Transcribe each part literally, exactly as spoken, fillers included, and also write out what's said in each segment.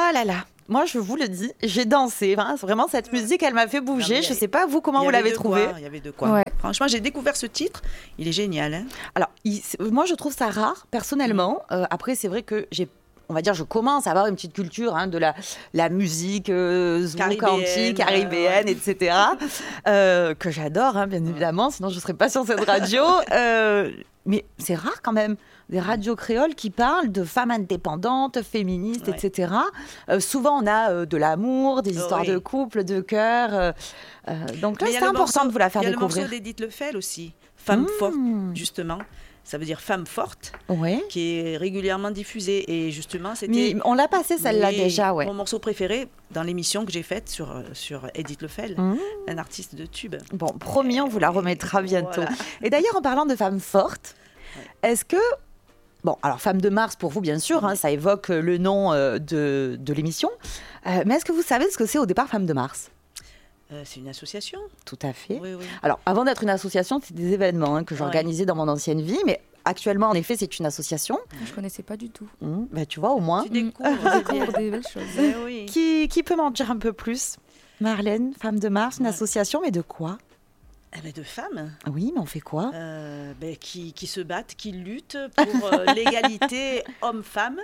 Ah là là, moi je vous le dis, j'ai dansé. Hein. Vraiment, cette musique, elle m'a fait bouger. Non, je ne sais pas vous comment vous l'avez trouvé. Il y avait de quoi. Ouais. Franchement, j'ai découvert ce titre. Il est génial. Hein. Alors, il, moi je trouve ça rare, personnellement. Mmh. Euh, après, c'est vrai que j'ai on va dire, je commence à avoir une petite culture hein, de la, la musique euh, zouk, antique, caribéenne, euh, ouais. et cetera. euh, que j'adore, hein, bien évidemment, sinon je ne serais pas sur cette radio. Euh, mais c'est rare quand même, des radios créoles qui parlent de femmes indépendantes, féministes, ouais. et cetera. Euh, souvent, on a euh, de l'amour, des histoires oh, oui. de couple, de cœur. Euh, euh, donc là, c'est important morceau, de vous la faire découvrir. Il y a le morceau d'Edith Lefel aussi, Femme mmh. forte, justement. Ça veut dire femme forte, ouais. qui est régulièrement diffusée. Et justement, c'était... Mais on l'a passé celle-là oui, déjà, ouais. Mon morceau préféré dans l'émission que j'ai faite sur, sur Edith Lefel, mmh. un artiste de tube. Bon, promis, on vous la remettra bientôt. Voilà. Et d'ailleurs, en parlant de femme forte, ouais. est-ce que... Bon, alors Femme de Mars, pour vous, bien sûr, hein, ça évoque le nom euh, de, de l'émission. Euh, mais est-ce que vous savez ce que c'est au départ Femme de Mars ? Euh, c'est une association. Tout à fait. Oui, oui. Alors, avant d'être une association, c'est des événements hein, que j'organisais ouais. dans mon ancienne vie, mais actuellement, en effet, c'est une association. Je ne connaissais pas du tout. Mmh, bah, tu vois, au moins. Tu découvres, mmh. découvres des belles choses. Eh oui. qui, qui peut m'en dire un peu plus ? Marlène, Femme de Mars, une ouais. association, mais de quoi ? Eh ben de femmes. Oui, mais on fait quoi ? euh, ben, qui, qui se battent, qui luttent pour euh, l'égalité homme-femme.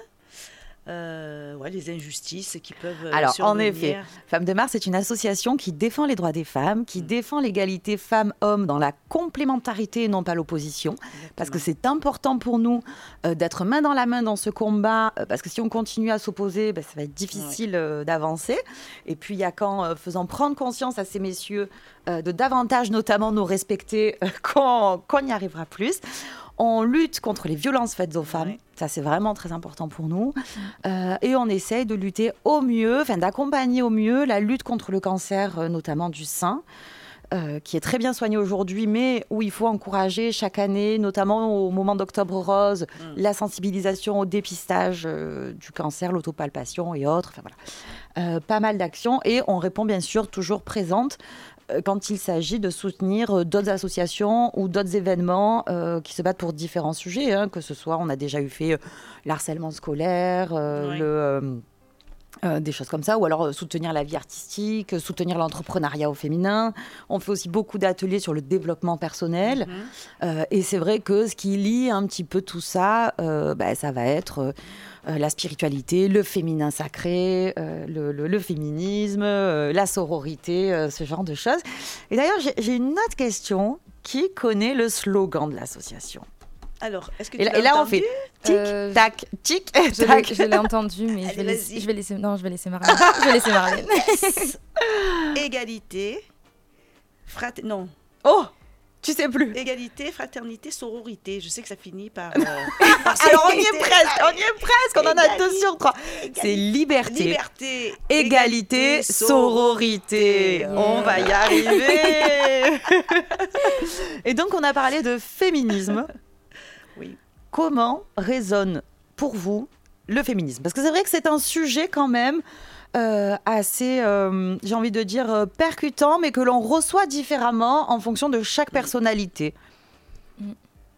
Euh, ouais, les injustices qui peuvent euh, Alors, survenir. en effet, Femme de Mars, c'est une association qui défend les droits des femmes, qui mmh. défend l'égalité femmes-hommes dans la complémentarité et non pas l'opposition. Exactement. Parce que c'est important pour nous euh, d'être main dans la main dans ce combat, euh, parce que si on continue à s'opposer, ben, ça va être difficile ouais. euh, d'avancer. Et puis, il y a qu'en euh, faisant prendre conscience à ces messieurs euh, de davantage, notamment, nous respecter, euh, qu'on, qu'on y arrivera plus. On lutte contre les violences faites aux femmes. Ouais. Ça, c'est vraiment très important pour nous. Euh, et on essaye de lutter au mieux, enfin d'accompagner au mieux la lutte contre le cancer, euh, notamment du sein, euh, qui est très bien soigné aujourd'hui, mais où il faut encourager chaque année, notamment au moment d'Octobre Rose, mmh. la sensibilisation au dépistage euh, du cancer, l'autopalpation et autres. Enfin, voilà. euh, pas mal d'actions. Et on répond bien sûr toujours présente quand il s'agit de soutenir d'autres associations ou d'autres événements euh, qui se battent pour différents sujets, hein, que ce soit, on a déjà eu fait euh, l'harcèlement scolaire, euh, oui. le, euh, euh, des choses comme ça, ou alors euh, soutenir la vie artistique, euh, soutenir l'entrepreneuriat au féminin. On fait aussi beaucoup d'ateliers sur le développement personnel. Mm-hmm. Euh, et c'est vrai que ce qui lie un petit peu tout ça, euh, bah, ça va être... Euh, Euh, la spiritualité, le féminin sacré, euh, le, le, le féminisme, euh, la sororité, euh, ce genre de choses. Et d'ailleurs, j'ai, j'ai une autre question. Qui connaît le slogan de l'association ? Alors, est-ce que tu et, l'as et là, entendu ? on fait tic, euh, tac, tic, je tac. L'ai, je l'ai entendu, mais Allez, je, vais laisser, vas-y. je vais laisser... Non, je vais laisser Marlène. je vais laisser Marlène. Égalité, frat... Non. Oh, tu sais plus. Égalité, fraternité, sororité. Je sais que ça finit par... Euh, par Alors, on y est presque, on y est presque. On Égalité, en a deux sur trois. Égalité, c'est liberté, liberté égalité, égalité sororité. sororité. On va y arriver. Et donc, on a parlé de féminisme. Oui. Comment résonne pour vous le féminisme ? Parce que c'est vrai que c'est un sujet quand même... Euh, assez, euh, j'ai envie de dire, euh, percutant, mais que l'on reçoit différemment en fonction de chaque personnalité. Mmh.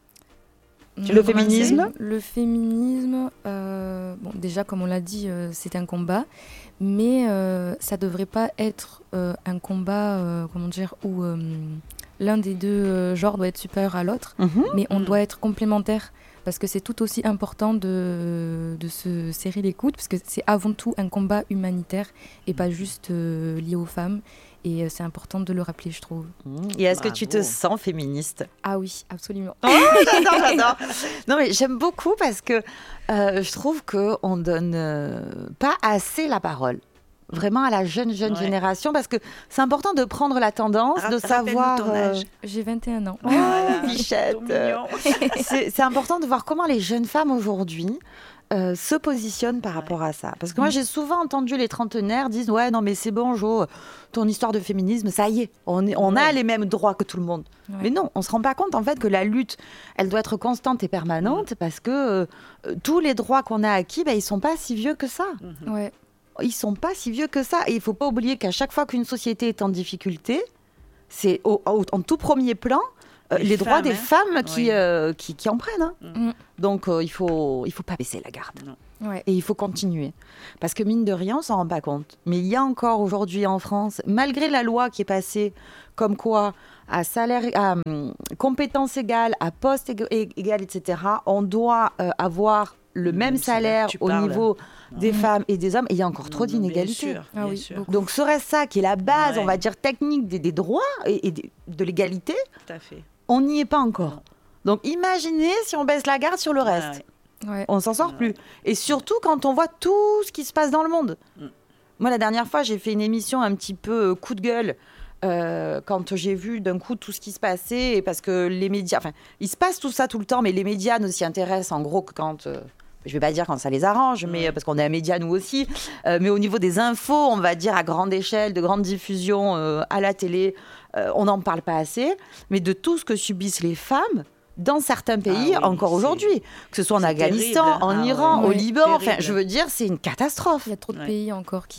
Le féminisme ? Le féminisme, euh, bon, déjà, comme on l'a dit, euh, c'est un combat, mais euh, ça ne devrait pas être euh, un combat, euh, comment dire, où euh, l'un des deux euh, genres doit être supérieur à l'autre, mmh. mais on mmh. doit être complémentaire. Parce que c'est tout aussi important de, de se serrer les coudes, parce que c'est avant tout un combat humanitaire et pas juste euh, lié aux femmes. Et euh, c'est important de le rappeler, je trouve. Et est-ce Bravo. que tu te sens féministe ? Ah oui, absolument. Oh, j'adore, j'adore. Non, mais j'aime beaucoup parce que euh, je trouve qu'on ne donne euh, pas assez la parole. Vraiment à la jeune, jeune ouais. génération, parce que c'est important de prendre la tendance, Ra- de savoir... ton âge. Euh... J'ai vingt et un ans. Oh, voilà. Bichette. c'est, c'est important de voir comment les jeunes femmes aujourd'hui euh, se positionnent par ouais. rapport à ça. Parce que moi, j'ai souvent entendu les trentenaires dire « Ouais, non, mais c'est bon, Jo, ton histoire de féminisme, ça y est, on, est, on ouais. a les mêmes droits que tout le monde. Ouais. » Mais non, on ne se rend pas compte, en fait, que la lutte, elle doit être constante et permanente, mmh. parce que euh, tous les droits qu'on a acquis, ben, ils ne sont pas si vieux que ça. Mmh. Ouais. Ils ne sont pas si vieux que ça. Et il ne faut pas oublier qu'à chaque fois qu'une société est en difficulté, c'est au, au, en tout premier plan euh, les, les droits femmes, des hein. femmes qui, Oui. euh, qui, qui en prennent. Hein. Mm. Donc, euh, il faut, il faut pas baisser la garde. Non. Ouais. Et il faut continuer. Parce que mine de rien, on s'en rend pas compte. Mais il y a encore aujourd'hui en France, malgré la loi qui est passée, comme quoi, à salaire, à hum, compétences égales, à poste ég- égal, et cetera, on doit euh, avoir le Le même même salaire, salaire tu au parles. niveau des Mhm. femmes et des hommes. Et il y a encore trop Non, bien d'inégalités. sûr, Ah bien oui, sûr. beaucoup. Donc, serait ça qui est la base, Ouais. on va dire, technique des, des droits et, et des- de l'égalité, Tout à fait. on n'y est pas encore. Non. Donc, imaginez si on baisse la garde sur le reste. Ouais, ouais. Ouais. On s'en sort Ouais. plus. Et surtout quand on voit tout ce qui se passe dans le monde. Mm. Moi, la dernière fois, j'ai fait une émission un petit peu euh, coup de gueule. euh, quand j'ai vu d'un coup tout ce qui se passait, et parce que les médias, enfin, il se passe tout ça tout le temps, mais les médias ne s'y intéressent en gros que quand, euh, je vais pas dire quand ça les arrange, mais Ouais. euh, parce qu'on est un média nous aussi, euh, mais au niveau des infos, on va dire à grande échelle, de grande diffusion euh, à la télé, euh, on n'en parle pas assez, mais de tout ce que subissent les femmes dans certains pays Ah oui, encore c'est- aujourd'hui, que ce soit en c'est Afghanistan, terrible, hein. en Ah Iran, ouais. au Ouais, Liban, enfin, terrible. je veux dire, c'est une catastrophe. Il y a trop de Ouais. pays encore qui,